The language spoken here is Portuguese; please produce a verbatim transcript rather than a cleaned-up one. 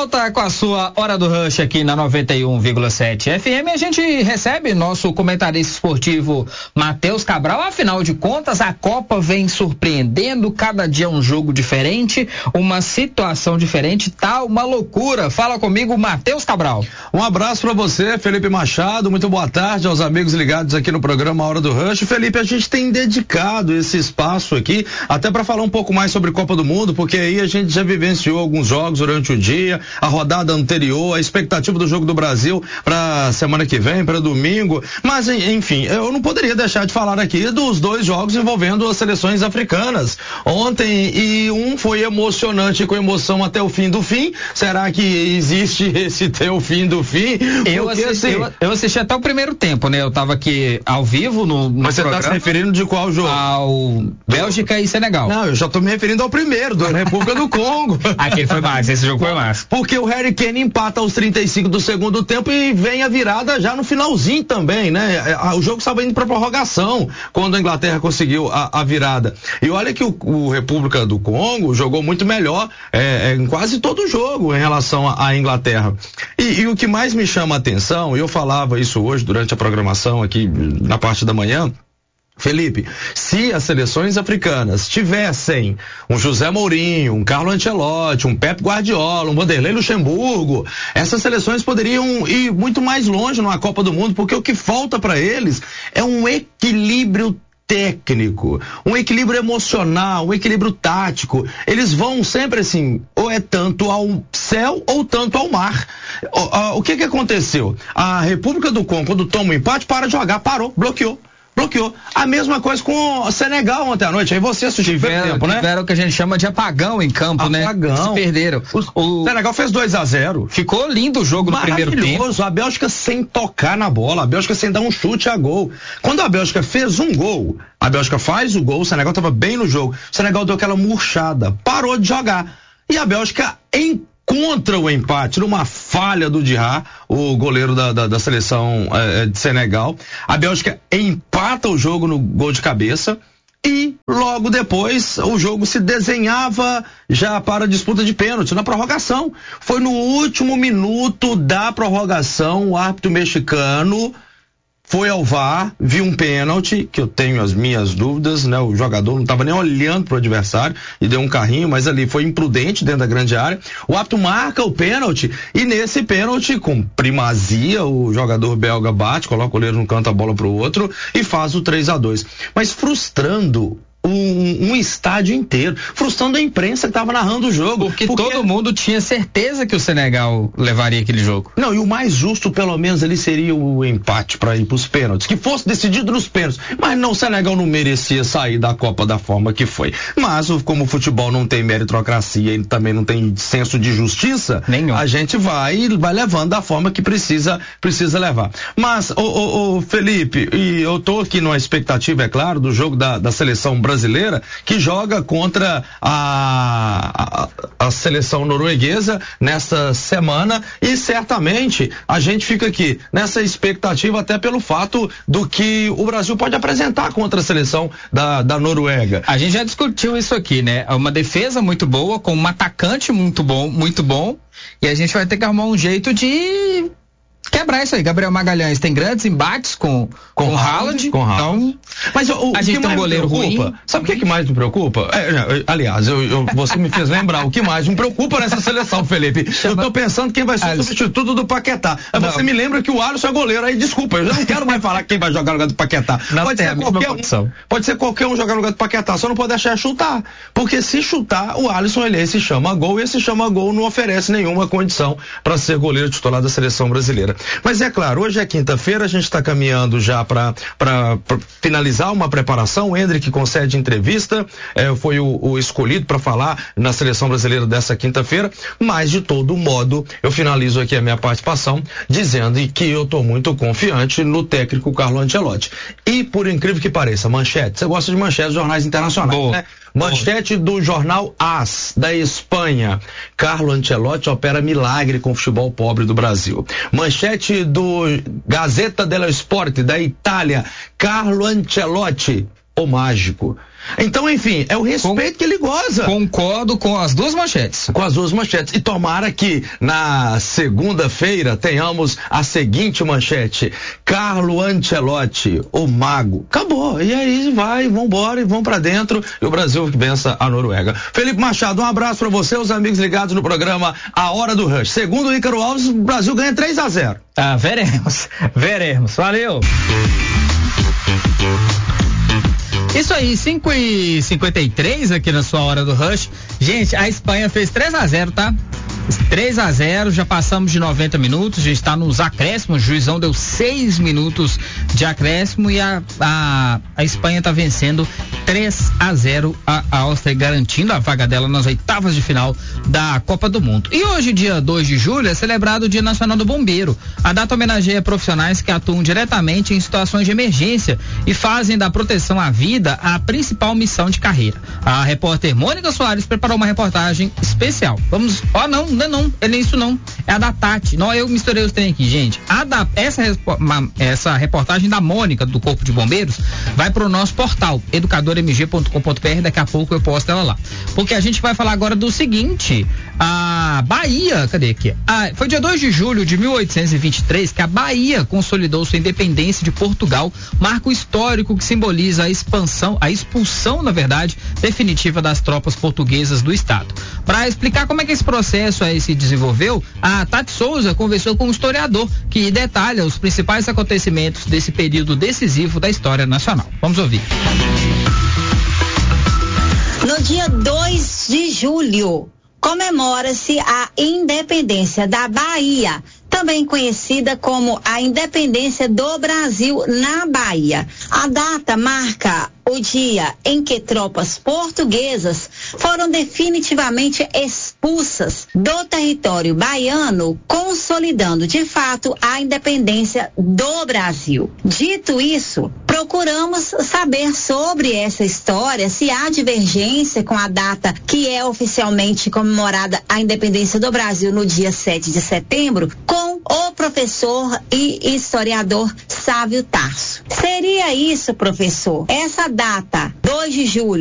volta com a sua Hora do Rush aqui na noventa e um vírgula sete F M. A gente recebe nosso comentarista esportivo Matheus Cabral. Afinal de contas, a Copa vem surpreendendo, cada dia um jogo diferente, uma situação diferente, tá uma loucura. Fala comigo, Matheus Cabral. Um abraço pra você, Felipe Machado, muito boa tarde aos amigos ligados aqui no programa Hora do Rush. Felipe, a gente tem dedicado esse espaço aqui até para falar um pouco mais sobre Copa do Mundo, porque aí a gente já vivenciou alguns jogos durante o dia, a rodada anterior, a expectativa do jogo do Brasil para semana que vem, para domingo, mas enfim, eu não poderia deixar de falar aqui dos dois jogos envolvendo as seleções africanas ontem, e um foi emocionante, com emoção até o fim do fim. Será que existe esse até o fim do fim? Eu assisti, assim, eu, eu assisti até o primeiro tempo, né? Eu tava aqui ao vivo no, no Mas você programa, tá se referindo de qual jogo? Ao Bélgica e Senegal. Não, eu já tô me referindo ao primeiro, da República do Congo. Aquele foi massa, esse jogo foi massa. Porque o Harry Kane empata aos trinta e cinco do segundo tempo e vem a virada já no finalzinho também, né? O jogo estava indo pra prorrogação quando a Inglaterra conseguiu a, a virada. E olha que o, o República do Congo jogou muito melhor é, é, em quase todo o jogo em relação à Inglaterra. E, e o que mais me chama a atenção, e eu falava isso hoje durante a programação aqui na parte da manhã, Felipe, se as seleções africanas tivessem um José Mourinho, um Carlo Ancelotti, um Pep Guardiola, um Vanderlei Luxemburgo, essas seleções poderiam ir muito mais longe numa Copa do Mundo, porque o que falta para eles é um equilíbrio técnico, um equilíbrio emocional, um equilíbrio tático. Eles vão sempre assim, ou é tanto ao céu ou tanto ao mar. O, o que que aconteceu? A República do Congo, quando toma um empate, para de jogar, parou, bloqueou. Bloqueou. A mesma coisa com o Senegal ontem à noite. Aí você assistiu tiveram, pelo tempo, né? Tiveram o que a gente chama de apagão em campo, apagão. né? Apagão. Se perderam. O, o Senegal fez dois a zero. Ficou lindo o jogo no primeiro tempo. Maravilhoso. A Bélgica sem tocar na bola. A Bélgica sem dar um chute a gol. Quando a Bélgica fez um gol, a Bélgica faz o gol, o Senegal estava bem no jogo. O Senegal deu aquela murchada, parou de jogar. E a Bélgica em contra o empate, numa falha do Dirá, o goleiro da, da, da seleção eh, de Senegal. A Bélgica empata o jogo no gol de cabeça e logo depois o jogo se desenhava já para a disputa de pênalti, na prorrogação. Foi no último minuto da prorrogação, o árbitro mexicano foi ao V A R, viu um pênalti, que eu tenho as minhas dúvidas, né? O jogador não estava nem olhando pro adversário e deu um carrinho, mas ali foi imprudente dentro da grande área. O árbitro marca o pênalti e nesse pênalti, com primazia, o jogador belga bate, coloca o goleiro no canto, a bola pro outro e faz o três a dois. Mas frustrando Um, um estádio inteiro, frustrando a imprensa que estava narrando o jogo. Porque, porque todo mundo tinha certeza que o Senegal levaria aquele jogo. Não, e o mais justo, pelo menos, ali seria o empate para ir para os pênaltis, que fosse decidido nos pênaltis. Mas não, o Senegal não merecia sair da Copa da forma que foi. Mas, como o futebol não tem meritocracia e também não tem senso de justiça, nenhum, a gente vai, vai levando da forma que precisa, precisa levar. Mas, ô, ô, ô, Felipe, e eu tô aqui numa expectativa, é claro, do jogo da, da seleção brasileira, brasileira que joga contra a, a, a seleção norueguesa nesta semana, e certamente a gente fica aqui nessa expectativa até pelo fato do que o Brasil pode apresentar contra a seleção da, da Noruega. A gente já discutiu isso aqui, né? Uma defesa muito boa, com um atacante muito bom, muito bom, e a gente vai ter que arrumar um jeito de quebrar isso aí. Gabriel Magalhães tem grandes embates com com, com Haaland, com Haaland. Então, mas o, o a gente que tem um mais goleiro me preocupa, ruim. Sabe o que, que mais me preocupa? É, aliás, eu, eu, você me fez lembrar o que mais me preocupa nessa seleção, Felipe. Chama... Eu tô pensando quem vai ser o substituto do Paquetá. Aí você me lembra que o Alisson é goleiro. Aí desculpa, eu já não quero mais falar quem vai jogar no lugar do Paquetá. Não pode ser qualquer um. Pode ser qualquer um jogar no lugar do Paquetá. Só não pode deixar chutar. Porque se chutar, o Alisson ele se chama gol, e esse chama gol não oferece nenhuma condição para ser goleiro titular da seleção brasileira. Mas é claro, hoje é quinta-feira, a gente está caminhando já para finalizar uma preparação. O Hendrick concede entrevista, eh, foi o, o escolhido para falar na seleção brasileira dessa quinta-feira, mas de todo modo eu finalizo aqui a minha participação dizendo que eu estou muito confiante no técnico Carlo Ancelotti. E por incrível que pareça, manchete, você gosta de manchetes de jornais internacionais, Boa. né? Manchete do jornal AS, da Espanha. Carlo Ancelotti opera milagre com o futebol pobre do Brasil. Manchete do Gazzetta dello Sport, da Itália. Carlo Ancelotti ou mágico. Então, enfim, é o respeito com, que ele goza. Concordo com as duas manchetes. Com as duas manchetes. E tomara que na segunda-feira tenhamos a seguinte manchete: Carlo Ancelotti, o mago. Acabou. E aí vai, vambora e vão pra dentro. E o Brasil que vença a Noruega. Felipe Machado, um abraço pra você, os amigos ligados no programa A Hora do Rush. Segundo o Ícaro Alves, o Brasil ganha três a zero. Ah, veremos. Veremos. Valeu. Isso aí, cinco e cinquenta e três aqui na sua Hora do Rush. Gente, a Espanha fez três a zero, tá? três a zero, já passamos de noventa minutos, a gente está nos acréscimos, o juizão deu seis minutos de acréscimo e a, a, a Espanha está vencendo três a zero a, a Áustria, garantindo a vaga dela nas oitavas de final da Copa do Mundo. E hoje, dia dois de julho, é celebrado o Dia Nacional do Bombeiro. A data homenageia profissionais que atuam diretamente em situações de emergência e fazem da proteção à vida a principal missão de carreira. A repórter Mônica Soares preparou uma reportagem especial. Vamos, ó, oh, não, não, não, é nem isso não, é a da Tati. Não, eu misturei os trem aqui, gente. A da, essa, essa reportagem da Mônica, do Corpo de Bombeiros, vai pro nosso portal, educador m g ponto com ponto b r, daqui a pouco eu posto ela lá. Porque a gente vai falar agora do seguinte, a Bahia, cadê aqui? Ah, foi dia dois de julho de mil oitocentos e vinte e três que a Bahia consolidou sua independência de Portugal, marco histórico que simboliza a expansão, a expulsão, na verdade, definitiva das tropas portuguesas do estado. Para explicar como é que esse processo aí se desenvolveu, a Tati Souza conversou com um historiador que detalha os principais acontecimentos desse período decisivo da história nacional. Vamos ouvir. No dia dois de julho, comemora-se a independência da Bahia, também conhecida como a independência do Brasil na Bahia. A data marca o dia em que tropas portuguesas foram definitivamente expulsas do território baiano, consolidando de fato a independência do Brasil. Dito isso, procuramos saber sobre essa história, se há divergência com a data que é oficialmente comemorada a independência do Brasil no dia sete de setembro, com o professor e historiador Sávio Tarso. Seria isso, professor? Essa data, dois de julho,